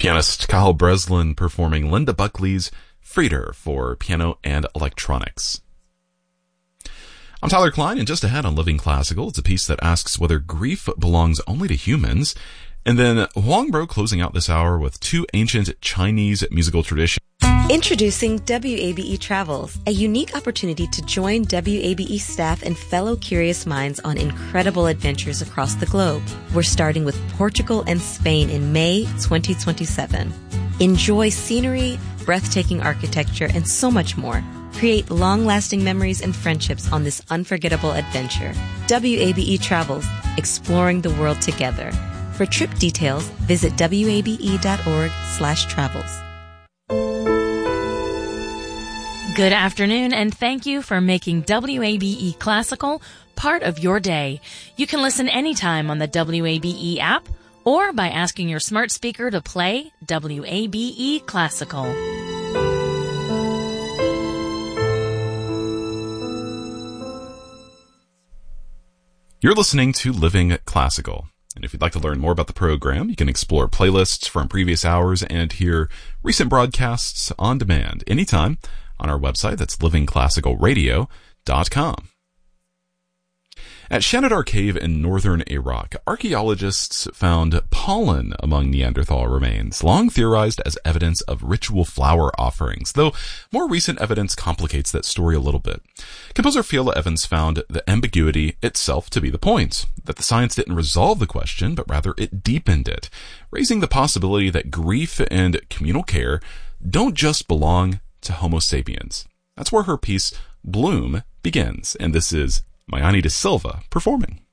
Pianist Kyle Breslin performing Linda Buckley's Frieder for piano and electronics. I'm Tyler Klein, and just ahead on Living Classical, it's a piece that asks whether grief belongs only to humans. And then Huang Bro closing out this hour with two ancient Chinese musical traditions. Introducing WABE Travels, a unique opportunity to join WABE staff and fellow curious minds on incredible adventures across the globe. We're starting with Portugal and Spain in May 2027. Enjoy scenery, breathtaking architecture, and so much more. Create long-lasting memories and friendships on this unforgettable adventure. WABE Travels, exploring the world together. For trip details, visit wabe.org/travels. Good afternoon, and thank you for making WABE Classical part of your day. You can listen anytime on the WABE app or by asking your smart speaker to play WABE Classical. You're listening to Living Classical. And if you'd like to learn more about the program, you can explore playlists from previous hours and hear recent broadcasts on demand anytime on our website. That's livingclassicalradio.com. At Shanidar Cave in northern Iraq, archaeologists found pollen among Neanderthal remains, long theorized as evidence of ritual flower offerings, though more recent evidence complicates that story a little bit. Composer Fiola Evans found the ambiguity itself to be the point, that the science didn't resolve the question, but rather it deepened it, raising the possibility that grief and communal care don't just belong to Homo sapiens. That's where her piece, Bloom, begins, and this is Mayani da Silva performing.